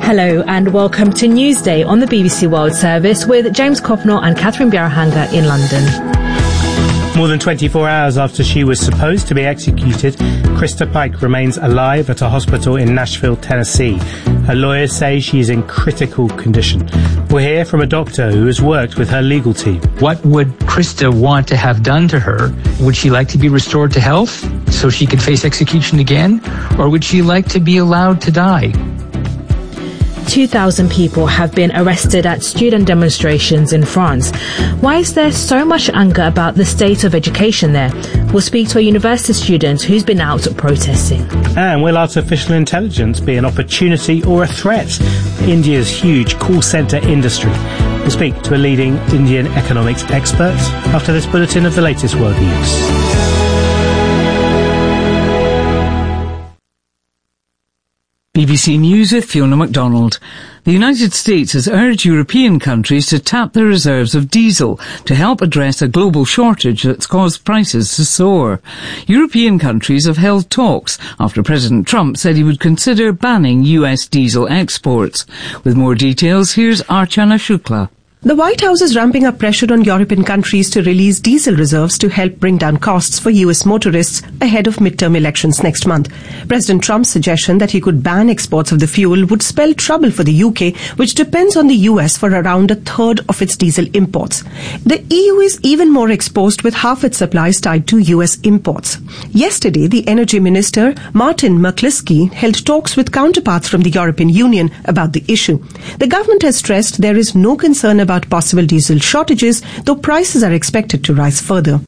Hello and welcome to Newsday on the BBC World Service with James Cofnor and Catherine Biarahanga in London. More than 24 hours after she was supposed to be executed, Krista Pike remains alive at a hospital in Nashville, Tennessee. Her lawyers say she is in critical condition. We'll hear from a doctor who has worked with her legal team. What would Krista want to have done to her? Would she like to be restored to health so she could face execution again? Or would she like to be allowed to die? 2,000 people have been arrested at student demonstrations in France. Why is there so much anger about the state of education there? We'll speak to a university student who's been out protesting. And will artificial intelligence be an opportunity or a threat for India's huge call centre industry? We'll speak to a leading Indian economics expert after this bulletin of the latest world news. BBC News with Fiona MacDonald. The United States has urged European countries to tap their reserves of diesel to help address a global shortage that's caused prices to soar. European countries have held talks after President Trump said he would consider banning US diesel exports. With more details, here's Archana Shukla. The White House is ramping up pressure on European countries to release diesel reserves to help bring down costs for US motorists ahead of midterm elections next month. President Trump's suggestion that he could ban exports of the fuel would spell trouble for the UK, which depends on the US for around a third of its diesel imports. The EU is even more exposed with half its supplies tied to US imports. Yesterday, the Energy Minister, Martin McCluskey, held talks with counterparts from the European Union about the issue. The government has stressed there is no concern about possible diesel shortages, though prices are expected to rise further.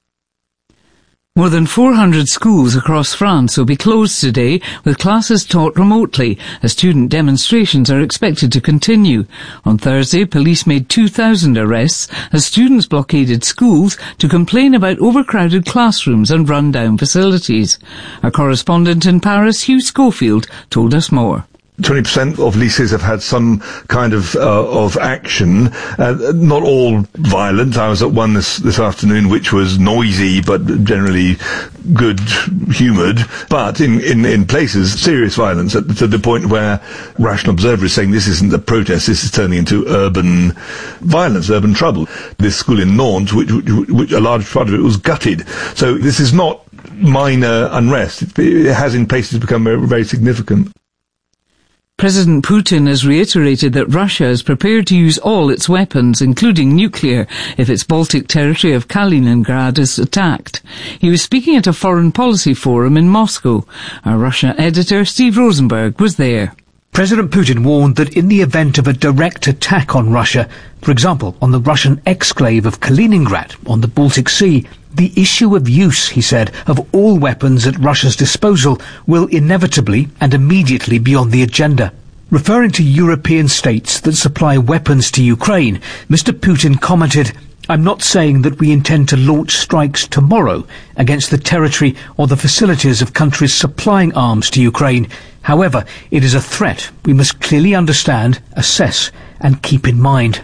More than 400 schools across France will be closed today, with classes taught remotely, as student demonstrations are expected to continue. On Thursday, police made 2,000 arrests as students blockaded schools to complain about overcrowded classrooms and run-down facilities. Our correspondent in Paris, Hugh Schofield, told us more. 20% of lycées have had some kind of action, not all violent. I was at one this afternoon which was noisy but generally good-humoured, but in places serious violence to the point where Rational Observer is saying this isn't a protest, this is turning into urban violence, urban trouble. This school in Nantes, which a large part of it was gutted. So this is not minor unrest. It has in places become very, very significant. President Putin has reiterated that Russia is prepared to use all its weapons, including nuclear, if its Baltic territory of Kaliningrad is attacked. He was speaking at a foreign policy forum in Moscow. Our Russia editor, Steve Rosenberg, was there. President Putin warned that in the event of a direct attack on Russia, for example, on the Russian exclave of Kaliningrad on the Baltic Sea, the issue of use, he said, of all weapons at Russia's disposal will inevitably and immediately be on the agenda. Referring to European states that supply weapons to Ukraine, Mr. Putin commented, "I'm not saying that we intend to launch strikes tomorrow against the territory or the facilities of countries supplying arms to Ukraine. However, it is a threat we must clearly understand, assess and keep in mind."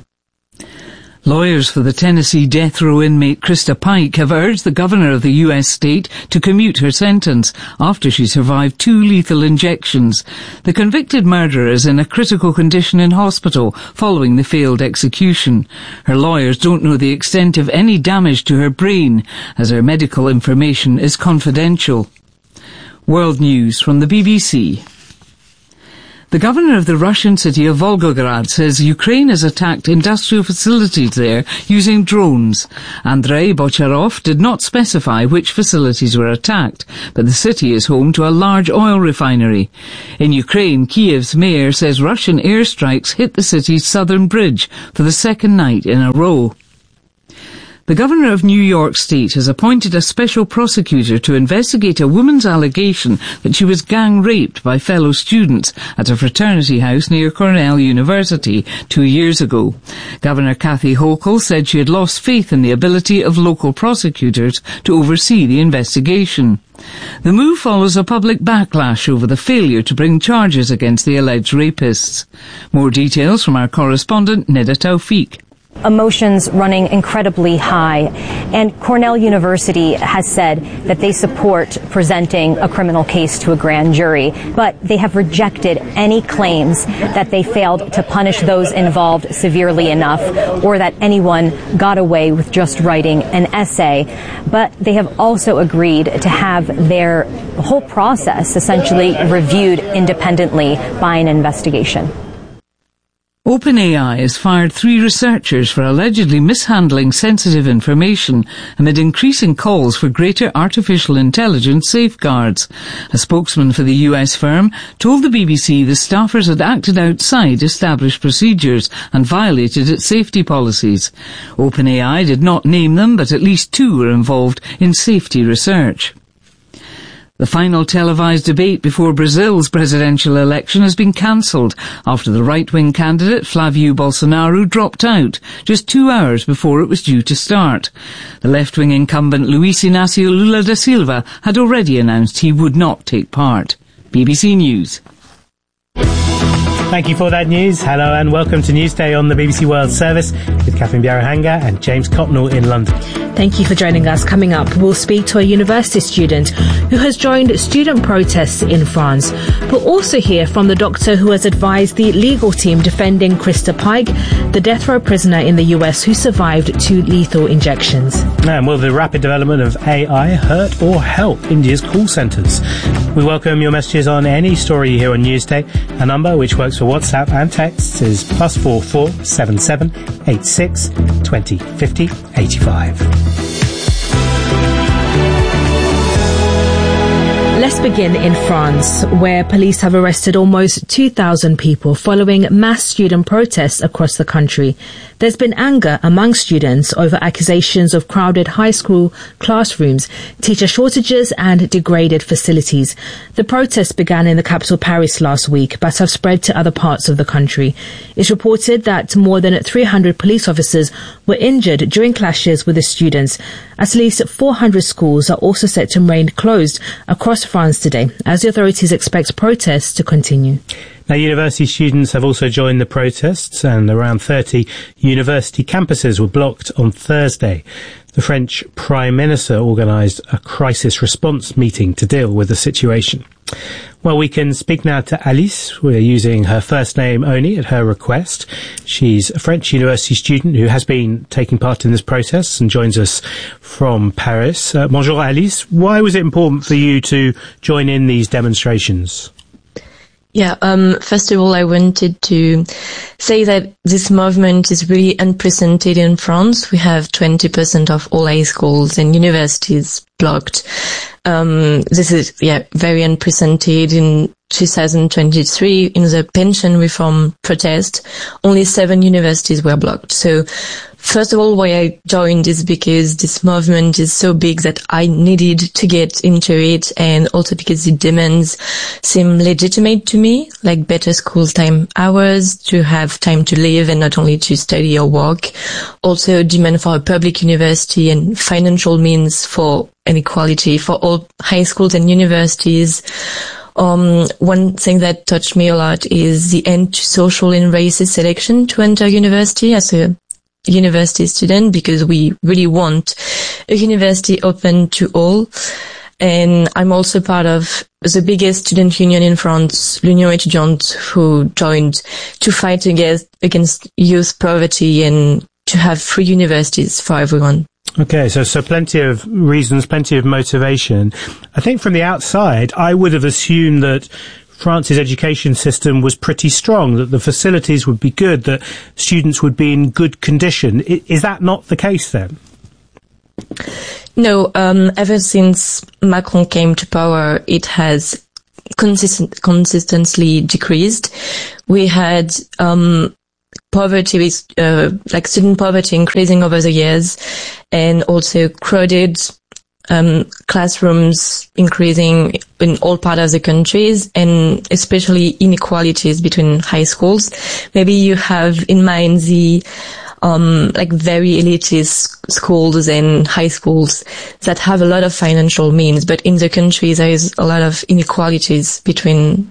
Lawyers for the Tennessee death row inmate Krista Pike have urged the governor of the US state to commute her sentence after she survived 2 lethal injections. The convicted murderer is in a critical condition in hospital following the failed execution. Her lawyers don't know the extent of any damage to her brain, as her medical information is confidential. World News from the BBC. The governor of the Russian city of Volgograd says Ukraine has attacked industrial facilities there using drones. Andrei Bocharov did not specify which facilities were attacked, but the city is home to a large oil refinery. In Ukraine, Kiev's mayor says Russian airstrikes hit the city's southern bridge for the second night in a row. The governor of New York State has appointed a special prosecutor to investigate a woman's allegation that she was gang raped by fellow students at a fraternity house near Cornell University 2 years ago. Governor Kathy Hochul said she had lost faith in the ability of local prosecutors to oversee the investigation. The move follows a public backlash over the failure to bring charges against the alleged rapists. More details from our correspondent Neda Tawfiq. Emotions running incredibly high. And Cornell University has said that they support presenting a criminal case to a grand jury, but they have rejected any claims that they failed to punish those involved severely enough or that anyone got away with just writing an essay. But they have also agreed to have their whole process essentially reviewed independently by an investigation. OpenAI has fired 3 researchers for allegedly mishandling sensitive information amid increasing calls for greater artificial intelligence safeguards. A spokesman for the US firm told the BBC the staffers had acted outside established procedures and violated its safety policies. OpenAI did not name them, but at least 2 were involved in safety research. The final televised debate before Brazil's presidential election has been cancelled after the right-wing candidate Flávio Bolsonaro dropped out just 2 hours before it was due to start. The left-wing incumbent Luiz Inácio Lula da Silva had already announced he would not take part. BBC News. Thank you for that news. Hello and welcome to Newsday on the BBC World Service with Catherine Bjarahanga and James Copnell in London. Thank you for joining us. Coming up, we'll speak to a university student who has joined student protests in France. We'll also hear from the doctor who has advised the legal team defending Krista Pike, the death row prisoner in the US who survived 2 lethal injections. And will the rapid development of AI hurt or help India's call centres? We welcome your messages on any story you hear on Newsday. A number which works for WhatsApp and texts is +44 77 86 20 50 85. Let's begin in France, where police have arrested almost 2,000 people following mass student protests across the country. There's been anger among students over accusations of crowded high school classrooms, teacher shortages and degraded facilities. The protests began in the capital Paris last week, but have spread to other parts of the country. It's reported that more than 300 police officers were injured during clashes with the students. At least 400 schools are also set to remain closed across France today, as the authorities expect protests to continue. Now, university students have also joined the protests, and around 30 university campuses were blocked on Thursday. The French Prime Minister organised a crisis response meeting to deal with the situation. Well, we can speak now to Alice. We're using her first name only at her request. She's a French university student who has been taking part in this process and joins us from Paris. Bonjour, Alice. Why was it important for you to join in these demonstrations? Yeah, first of all, I wanted to say that this movement is really unprecedented in France. We have 20% of all high schools and universities blocked. This is, very unprecedented. In 2023, in the pension reform protest, only 7 universities were blocked. So, first of all, why I joined is because this movement is so big that I needed to get into it, and also because the demands seem legitimate to me, like better school time hours, to have time to live and not only to study or work. Also demand for a public university and financial means for inequality for all high schools and universities. One thing that touched me a lot is the end to social and racist selection to enter university as a university student, because we really want a university open to all. And I'm also part of the biggest student union in France, l'Union étudiante, who joined to fight against youth poverty and to have free universities for everyone. Okay, so plenty of reasons, plenty of motivation. I think from the outside, I would have assumed that France's education system was pretty strong, that the facilities would be good, that students would be in good condition. Is that not the case then? No, ever since Macron came to power, it has consistently decreased. We had poverty, student poverty increasing over the years, and also crowded classrooms increasing in all parts of the countries, and especially inequalities between high schools. Maybe you have in mind the very elitist schools and high schools that have a lot of financial means, but in the country there is a lot of inequalities between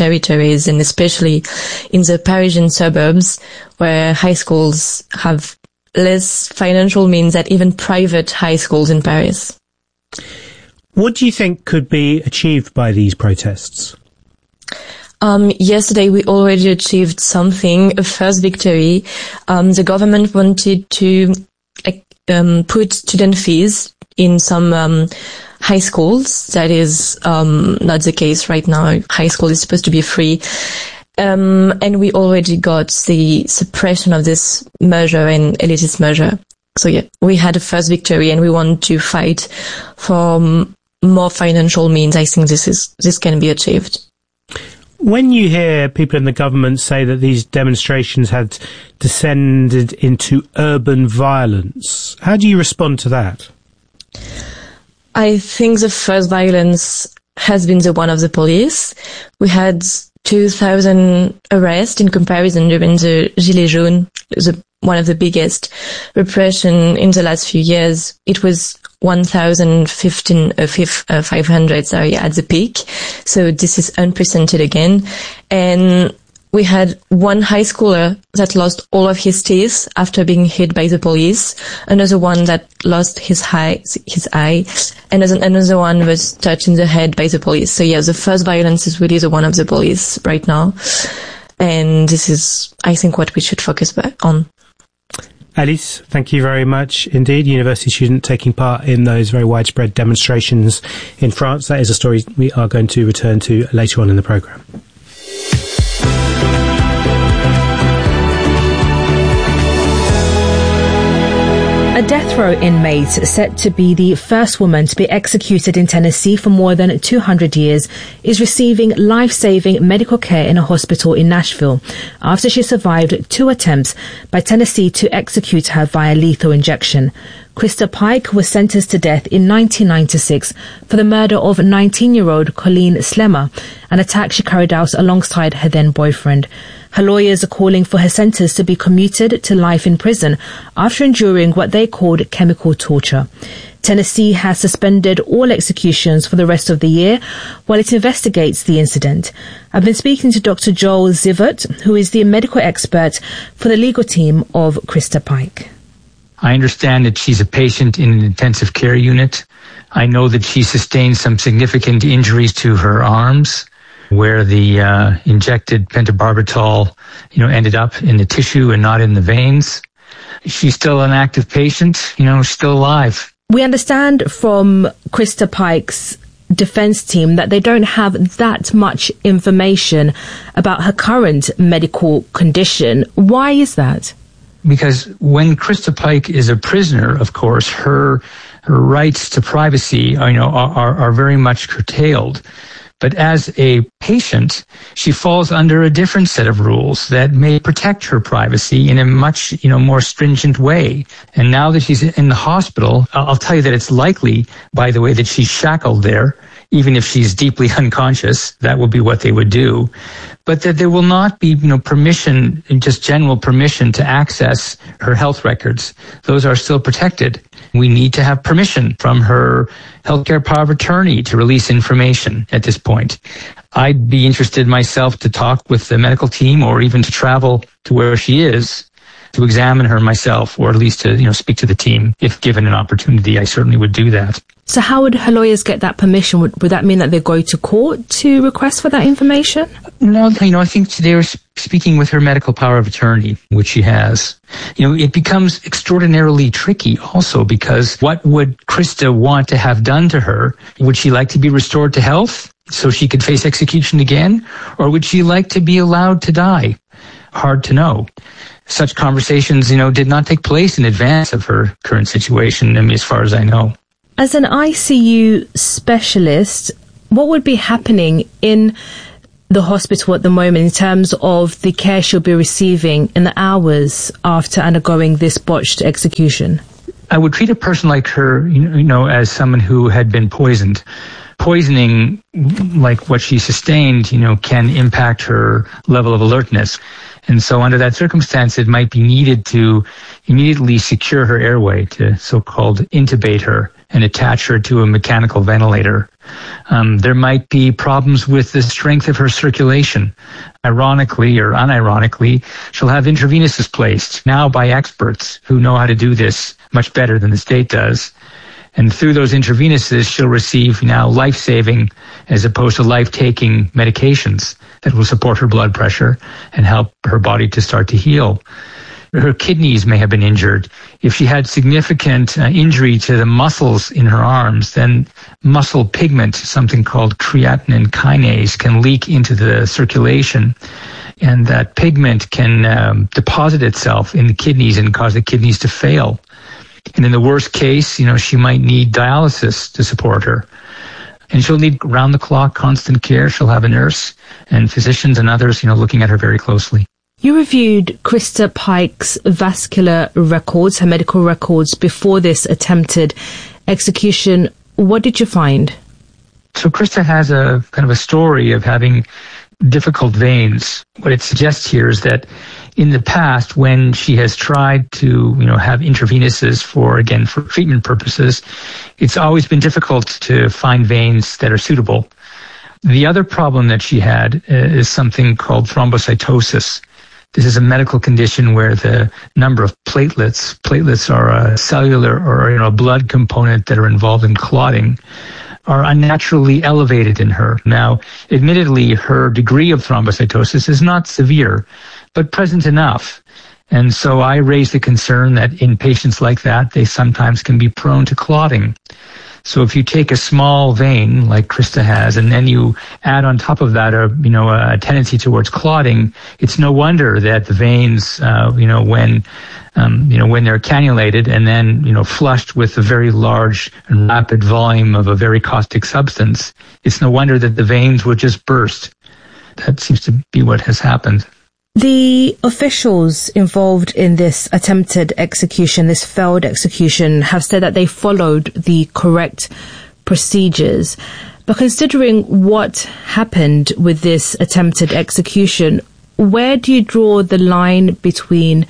territories, and especially in the Parisian suburbs, where high schools have less financial means than even private high schools in Paris. What do you think could be achieved by these protests? Yesterday we already achieved something, a first victory. The government wanted to put student fees in some high schools. That is not the case right now. High school is supposed to be free. And we already got the suppression of this measure and elitist measure. So yeah, we had a first victory, and we want to fight for more financial means. I think this can be achieved. When you hear people in the government say that these demonstrations had descended into urban violence, how do you respond to that? I think the first violence has been the one of the police. We had 2,000 arrests in comparison during the Gilets jaunes, one of the biggest repression in the last few years. It was 500 at the peak. So this is unprecedented again. And we had one high schooler that lost all of his teeth after being hit by the police. Another one that lost his eye. And another one was touched in the head by the police. So yeah, the first violence is really the one of the police right now. And this is, I think, what we should focus on. Alice, thank you very much indeed. University student taking part in those very widespread demonstrations in France. That is a story we are going to return to later on in the programme. A death row inmate set to be the first woman to be executed in Tennessee for more than 200 years is receiving life-saving medical care in a hospital in Nashville after she survived 2 attempts by Tennessee to execute her via lethal injection. Krista Pike was sentenced to death in 1996 for the murder of 19-year-old Colleen Slemmer, an attack she carried out alongside her then-boyfriend. Her lawyers are calling for her sentence to be commuted to life in prison after enduring what they called chemical torture. Tennessee has suspended all executions for the rest of the year while it investigates the incident. I've been speaking to Dr. Joel Zivert, who is the medical expert for the legal team of Krista Pike. I understand that she's a patient in an intensive care unit. I know that she sustained some significant injuries to her arms, where the injected pentobarbital, ended up in the tissue and not in the veins. She's still an active patient, she's still alive. We understand from Krista Pike's defense team that they don't have that much information about her current medical condition. Why is that? Because when Krista Pike is a prisoner, of course, her rights to privacy are very much curtailed. But as a patient, she falls under a different set of rules that may protect her privacy in a much, more stringent way. And now that she's in the hospital, I'll tell you that it's likely, by the way, that she's shackled there, even if she's deeply unconscious. That will be what they would do. But that there will not be, permission, just general permission to access her health records. Those are still protected. We need to have permission from her healthcare power of attorney to release information at this point. I'd be interested myself to talk with the medical team or even to travel to where she is to examine her myself, or at least to, speak to the team. If given an opportunity, I certainly would do that. So how would her lawyers get that permission? Would that mean that they go to court to request for that information? No, I think they're speaking with her medical power of attorney, which she has. It becomes extraordinarily tricky also, because what would Krista want to have done to her? Would she like to be restored to health so she could face execution again? Or would she like to be allowed to die? Hard to know. Such conversations, did not take place in advance of her current situation, as far as I know. As an ICU specialist, what would be happening in the hospital at the moment in terms of the care she'll be receiving in the hours after undergoing this botched execution? I would treat a person like her, as someone who had been poisoned. Poisoning, like what she sustained, can impact her level of alertness. And so under that circumstance, it might be needed to immediately secure her airway, to so-called intubate her and attach her to a mechanical ventilator. There might be problems with the strength of her circulation. Ironically or unironically, she'll have intravenous's placed now by experts who know how to do this much better than the state does. And through those intravenous's, she'll receive now life-saving as opposed to life-taking medications that will support her blood pressure and help her body to start to heal. Her kidneys may have been injured. If she had significant injury to the muscles in her arms, then muscle pigment, something called creatinine kinase, can leak into the circulation. And that pigment can deposit itself in the kidneys and cause the kidneys to fail. And in the worst case, she might need dialysis to support her. And she'll need round-the-clock constant care. She'll have a nurse and physicians and others, looking at her very closely. You reviewed Krista Pike's vascular records, her medical records, before this attempted execution. What did you find? So Krista has a kind of a story of having difficult veins. What it suggests here is that in the past, when she has tried to, have intravenous's for treatment purposes, it's always been difficult to find veins that are suitable. The other problem that she had is something called thrombocytosis. This is a medical condition where the number of platelets are a cellular or a blood component that are involved in clotting, are unnaturally elevated in her. Now, admittedly, her degree of thrombocytosis is not severe, but present enough. And so I raised the concern that in patients like that, they sometimes can be prone to clotting. So if you take a small vein like Krista has, and then you add on top of that a tendency towards clotting, it's no wonder that the veins, when they're cannulated and then, flushed with a very large and rapid volume of a very caustic substance, it's no wonder that the veins would just burst. That seems to be what has happened. The officials involved in this attempted execution, this failed execution, have said that they followed the correct procedures. But considering what happened with this attempted execution, where do you draw the line between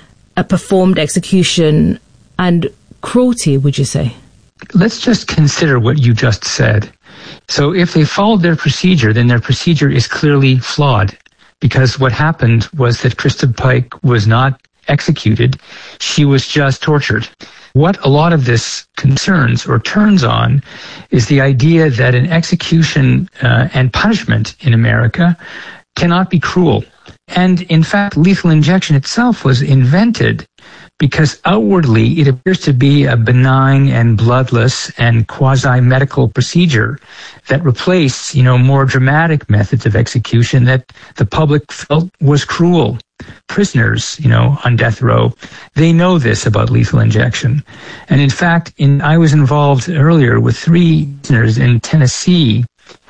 a performed execution and cruelty, would you say? Let's just consider what you just said. So if they followed their procedure, then their procedure is clearly flawed. Because what happened was that Krista Pike was not executed, she was just tortured. What a lot of this concerns or turns on is the idea that an execution and punishment in America cannot be cruel. And in fact, lethal injection itself was invented because outwardly it appears to be a benign and bloodless and quasi-medical procedure that replaced, more dramatic methods of execution that the public felt was cruel. Prisoners, on death row, they know this about lethal injection. And in fact, I was involved earlier with 3 prisoners in Tennessee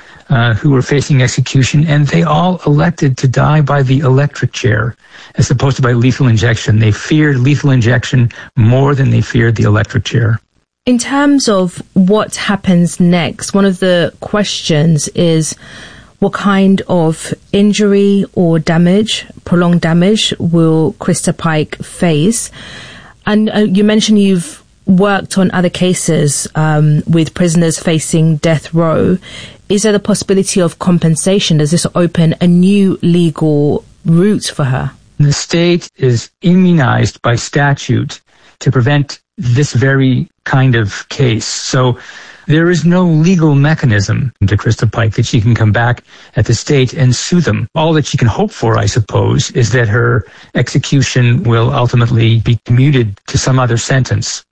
who were facing execution, and they all elected to die by the electric chair as opposed to by lethal injection. They feared lethal injection more than they feared the electric chair. In terms of what happens next, one of the questions is what kind of injury or damage, prolonged damage, will Krista Pike face? And you mentioned you've worked on other cases with prisoners facing death row. Is there the possibility of compensation? Does this open a new legal route for her? The state is immunized by statute to prevent this very kind of case. So there is no legal mechanism to Krista Pike that she can come back at the state and sue them. All that she can hope for, I suppose, is that her execution will ultimately be commuted to some other sentence.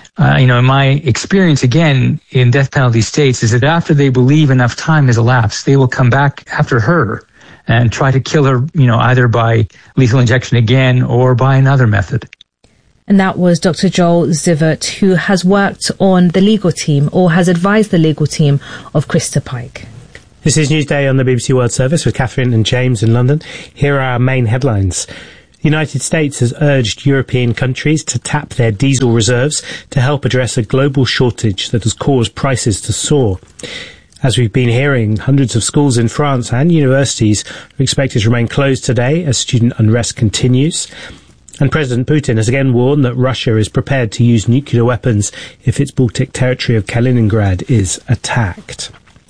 My experience, again, in death penalty states is that after they believe enough time has elapsed, they will come back after her and try to kill her, either by lethal injection again or by another method. And that was Dr. Joel Zivert, who has worked on the legal team or has advised the legal team of Krista Pike. This is Newsday on the BBC World Service with Catherine and James in London. Here are our main headlines. The United States has urged European countries to tap their diesel reserves to help address a global shortage that has caused prices to soar. As we've been hearing, hundreds of schools in France and universities are expected to remain closed today as student unrest continues. And President Putin has again warned that Russia is prepared to use nuclear weapons if its Baltic territory of Kaliningrad is attacked.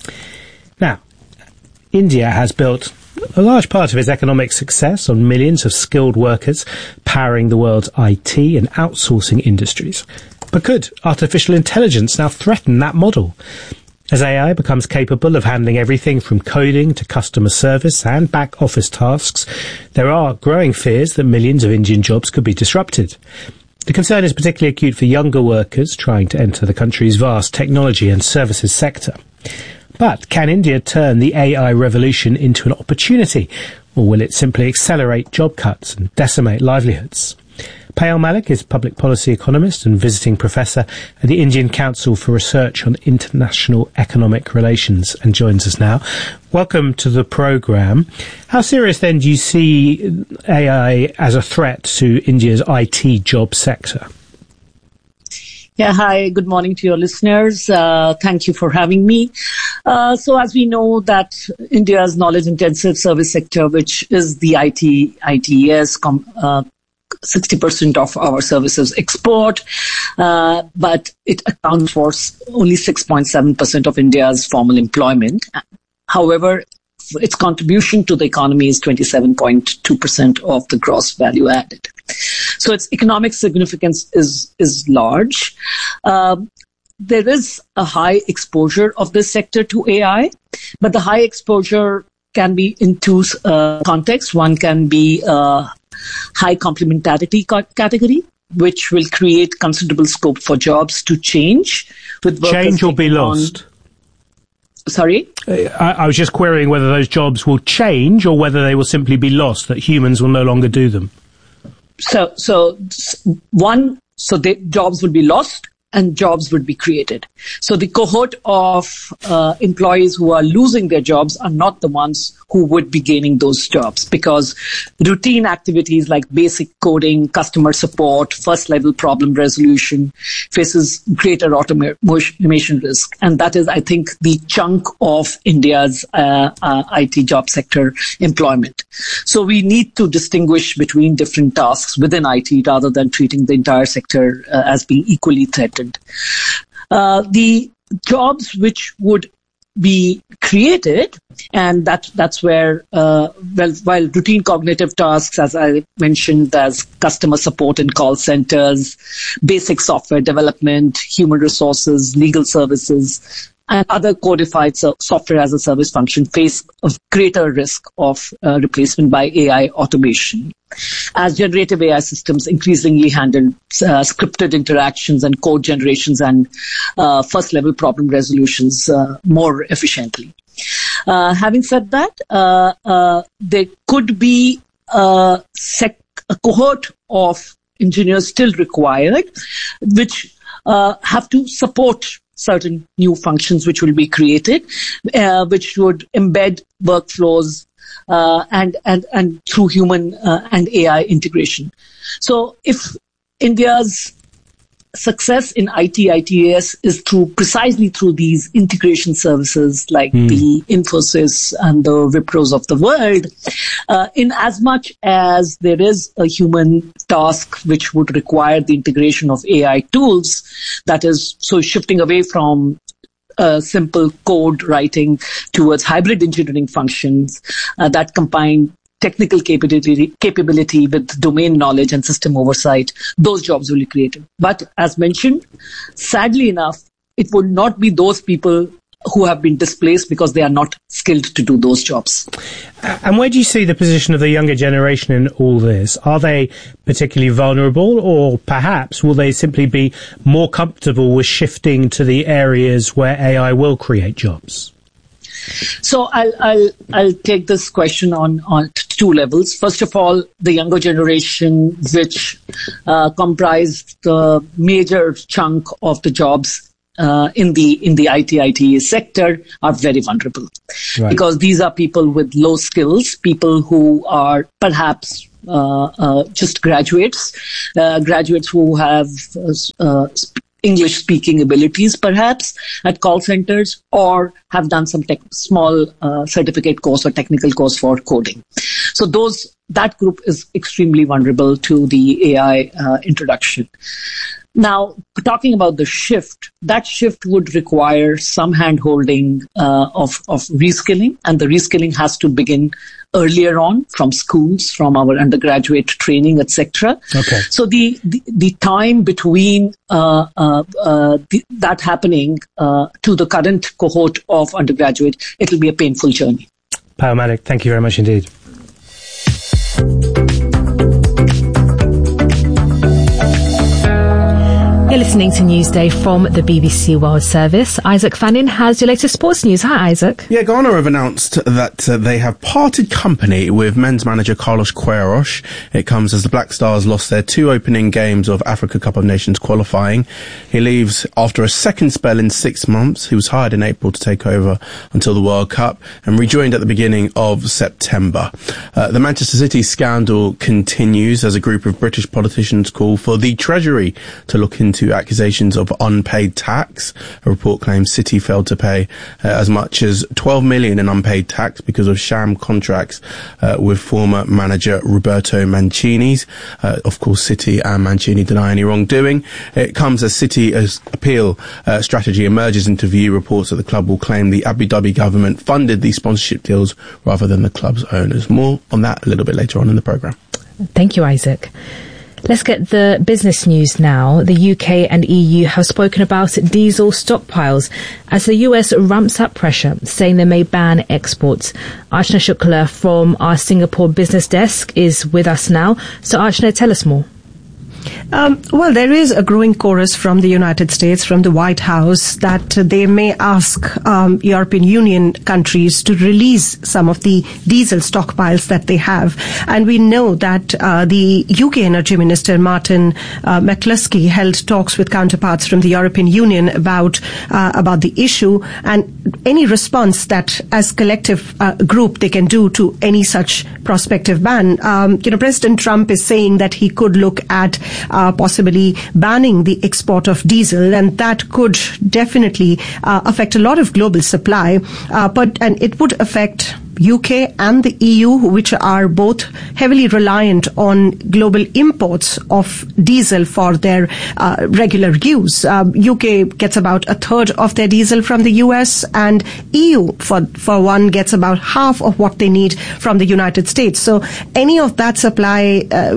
Now, India has built a large part of its economic success on millions of skilled workers powering the world's IT and outsourcing industries. But could artificial intelligence now threaten that model? As AI becomes capable of handling everything from coding to customer service and back office tasks, there are growing fears that millions of Indian jobs could be disrupted. The concern is particularly acute for younger workers trying to enter the country's vast technology and services sector. But can India turn the AI revolution into an opportunity, or will it simply accelerate job cuts and decimate livelihoods? Payal Malik is public policy economist and visiting professor at the Indian Council for Research on International Economic Relations and joins us now. Welcome to the programme. How serious then do you see AI as a threat to India's IT job sector? Yeah, hi, good morning to your listeners. Thank you for having me. So as we know that India's knowledge-intensive service sector, which is the ITES, 60% of our services export, but it accounts for only 6.7% of India's formal employment. However, its contribution to the economy is 27.2% of the gross value added. So its economic significance is large. There is a high exposure of this sector to AI, but the high exposure can be in two contexts. One can be high complementarity category, which will create considerable scope for jobs to change. With change or be lost? Sorry? I was just querying whether those jobs will change or whether they will simply be lost, that humans will no longer do them. So the jobs would be lost and jobs would be created. So the cohort of employees who are losing their jobs are not the ones who would be gaining those jobs, because routine activities like basic coding, customer support, first-level problem resolution faces greater automation risk. And that is, I think, the chunk of India's IT job sector employment. So we need to distinguish between different tasks within IT rather than treating the entire sector as being equally threatened. The jobs which would be created, and that's where, while routine cognitive tasks, as I mentioned, as customer support in call centers, basic software development, human resources, legal services, and other codified software as a service function face a greater risk of replacement by AI automation, as generative AI systems increasingly handle scripted interactions and code generations and first-level problem resolutions more efficiently. Having said that, there could be a cohort of engineers still required, which have to support certain new functions which will be created, which would embed workflows and through human and AI integration. So if India's success in ITES is precisely through these integration services like the Infosys and the Wipros of the world, in as much as there is a human task which would require the integration of AI tools, that is, so shifting away from simple code writing towards hybrid engineering functions that combine technical capability with domain knowledge and system oversight, those jobs will be created. But as mentioned, sadly enough, it would not be those people who have been displaced because they are not skilled to do those jobs. And where do you see the position of the younger generation in all this? Are they particularly vulnerable, or perhaps will they simply be more comfortable with shifting to the areas where AI will create jobs? So I'll take this question on two levels. First of all, the younger generation, which comprise the major chunk of the jobs in the IT sector, are very vulnerable, right? Because these are people with low skills, people who are perhaps just graduates who have English-speaking abilities, perhaps, at call centers, or have done some small certificate course or technical course for coding. So that group is extremely vulnerable to the AI introduction. Now, talking about the shift, that shift would require some hand-holding of reskilling, and the reskilling has to begin earlier on from schools, from our undergraduate training, etc. Okay. So the time between that happening to the current cohort of undergraduate, it will be a painful journey. Payal Malik, thank you very much indeed. You're listening to Newsday from the BBC World Service. Isaac Fannin has your latest sports news. Hi, Isaac. Yeah, Ghana have announced that they have parted company with men's manager Carlos Queiroz. It comes as the Black Stars lost their 2 opening games of Africa Cup of Nations qualifying. He leaves after a second spell in 6 months. He was hired in April to take over until the World Cup and rejoined at the beginning of September. The Manchester City scandal continues as a group of British politicians call for the Treasury to look into accusations of unpaid tax. A report claims City failed to pay as much as 12 million in unpaid tax because of sham contracts with former manager Roberto Mancini's. Of course, City and Mancini deny any wrongdoing. It comes as City's appeal strategy emerges into view. Reports that the club will claim the Abu Dhabi government funded these sponsorship deals rather than the club's owners. More on that a little bit later on in the programme. Thank you, Isaac. Let's get the business news now. The UK and EU have spoken about diesel stockpiles as the US ramps up pressure, saying they may ban exports. Archana Shukla from our Singapore business desk is with us now. So Archana, tell us more. Well, there is a growing chorus from the United States, from the White House, that they may ask European Union countries to release some of the diesel stockpiles that they have. And we know that the UK Energy Minister, Martin McCluskey, held talks with counterparts from the European Union about the issue and any response that as collective group they can do to any such prospective ban. President Trump is saying that he could look at possibly banning the export of diesel, and that could definitely affect a lot of global supply, and it would affect UK and the EU, which are both heavily reliant on global imports of diesel for their regular use. UK gets about a third of their diesel from the US, and EU, for one, gets about half of what they need from the United States. So any of that supply,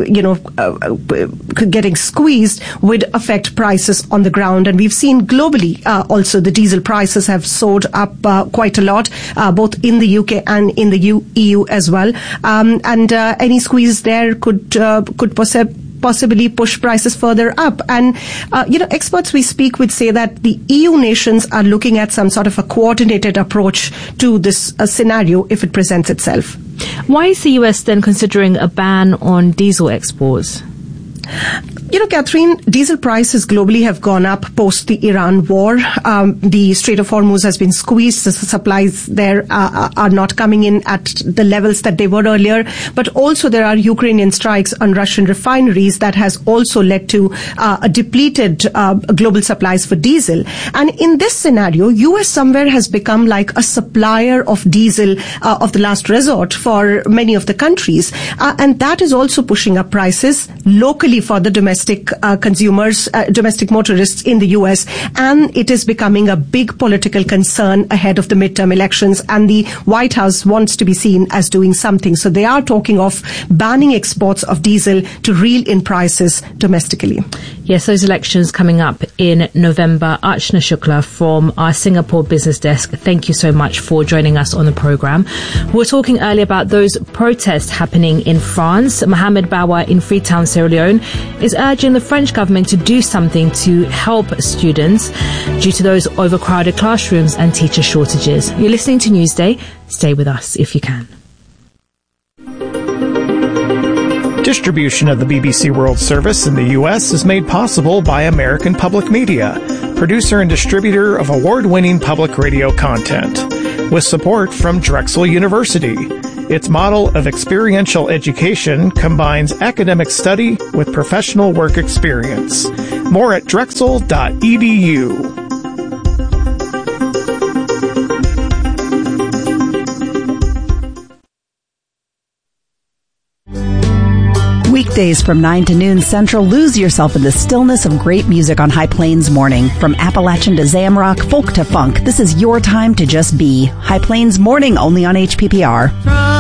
getting squeezed would affect prices on the ground. And we've seen globally also the diesel prices have soared up quite a lot, both in the UK and in the EU as well. And any squeeze there could possibly push prices further up. And, experts we speak with say that the EU nations are looking at some sort of a coordinated approach to this scenario if it presents itself. Why is the US then considering a ban on diesel exports? Catherine, diesel prices globally have gone up post the Iran war. The Strait of Hormuz has been squeezed. The supplies there are not coming in at the levels that they were earlier. But also there are Ukrainian strikes on Russian refineries that has also led to a depleted global supplies for diesel. And in this scenario, US somewhere has become like a supplier of diesel of the last resort for many of the countries. And that is also pushing up prices locally for the domestic consumers, domestic motorists in the US, and it is becoming a big political concern ahead of the midterm elections, and the White House wants to be seen as doing something. So they are talking of banning exports of diesel to reel in prices domestically. Yes, those elections coming up in November. Archana Shukla from our Singapore business desk, thank you so much for joining us on the programme. We were talking earlier about those protests happening in France. Mohamed Bawa in Freetown, Sierra Leone, is urging the French government to do something to help students due to those overcrowded classrooms and teacher shortages. You're listening to Newsday. Stay with us if you can. Distribution of the BBC World Service in the U.S. is made possible by American Public Media, producer and distributor of award-winning public radio content, with support from Drexel University. Its model of experiential education combines academic study with professional work experience. More at drexel.edu. Weekdays from 9 to noon Central, lose yourself in the stillness of great music on High Plains Morning. From Appalachian to Zamrock, folk to funk, this is your time to just be. High Plains Morning, only on HPPR.